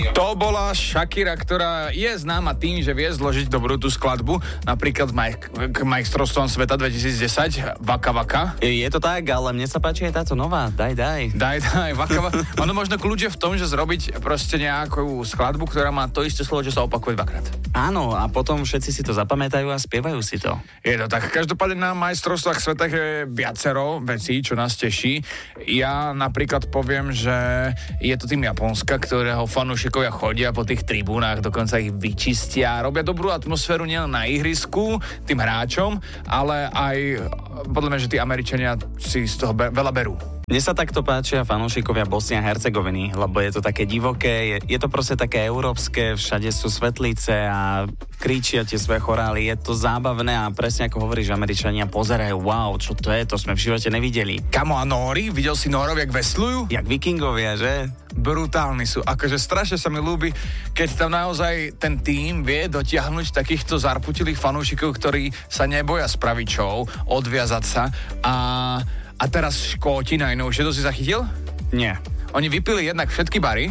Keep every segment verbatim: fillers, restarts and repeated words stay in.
To bola Shakira, ktorá je známa tým, že vie zložiť dobrú tú skladbu, napríklad k majstrovstvom sveta dvetisícdesať, Vaka Vaka. Je to tak, ale mne sa páči aj táto nová, daj, daj. Daj, daj, Vaka Vaka. Ono možno kľúč je v tom, že zrobiť proste nejakú skladbu, ktorá má to isté slovo, že sa opakuje dvakrát. Áno, a potom všetci si to zapamätajú a spievajú si to. Je to tak. Každopádne na majstrovstvách sveta je viacero vecí, čo nás teší. Ja napríklad poviem, že je to tým Japonska, ktorého fanúšikovia chodia po tých tribúnach, dokonca ich vyčistia, robia dobrú atmosféru nielen na ihrisku tým hráčom, ale aj podľa mňa, že tí Američania si z toho be- veľa berú. Mne sa takto páčia fanúšikovia Bosny a Hercegoviny, lebo je to také divoké, je, je to proste také európske, všade sú svetlice a kričia tie svoje chorály, je to zábavné a presne ako hovoríš, Američania pozerajú, wow, čo to je, to sme v živote nevideli. Kamo, a Nóri? Videl si Nórov, jak veslujú? Jak vikingovia, že? Brutálni sú. Akože strašne sa mi ľúbi, keď tam naozaj ten tím vie dotiahnuť takýchto zarputilých fanúšikov, ktorí sa neboja spraviť show, odviazať sa a... A teraz Škóti najnovšie, to si zachytil? Nie. Oni vypili jednak všetky bary.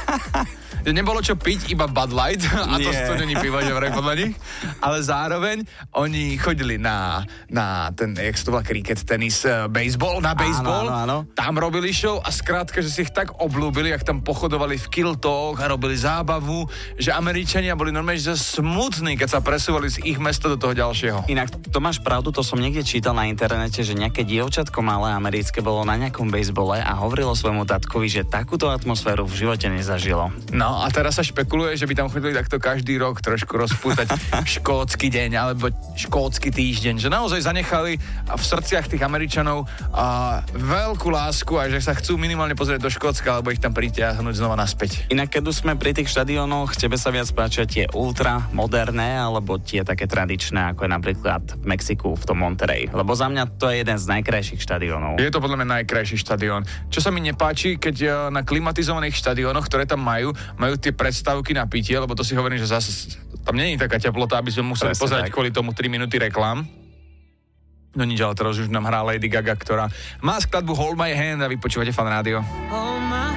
Nebolo čo piť, iba Bud Light, a to, to není pivo, že vraj podľa nich. Ale zároveň oni chodili na, na ten, jak sa to volá, kriket, tenis, baseball, na baseball. Áno, áno, áno. Tam robili show a skrátka, že si ich tak oblúbili, jak tam pochodovali v kiltoch a robili zábavu, že Američania boli normálne že smutní, keď sa presúvali z ich mesta do toho ďalšieho. Inak to máš pravdu, to som niekde čítal na internete, že nejaké dievčatko malé americké bolo na nejakom basebole a hovorilo svojmu tatkovi, že takúto atmosféru v živote nezažilo. No a teraz sa špekuluje, že by tam chodili takto každý rok trošku rozpútať škótsky deň alebo škótsky týždeň, že naozaj zanechali v srdciach tých Američanov a veľkú lásku a že sa chcú minimálne pozrieť do Škótska alebo ich tam pritiahnuť znova naspäť. Inak keď už sme pri tých štadiónoch, tebe sa viac páčia tie ultra moderné alebo tie také tradičné, ako je napríklad v Mexiku v tom Monterey, lebo za mňa to je jeden z najkrajších štadiónov. Je to podľa mňa najkrajší štadión. Čo sa mi nepáči, keď na klimatizovaných štadiónoch, ktoré tam majú, majú tie predstavky na pitie, lebo to si hovorím, že zase tam nie je taká teplota, aby sme museli Presne pozerať tak. Kvôli tomu tri minúty reklám. No nič, ale teraz už nám hrá Lady Gaga, ktorá má skladbu Hold My Hand a vy počúvate Fan Rádio.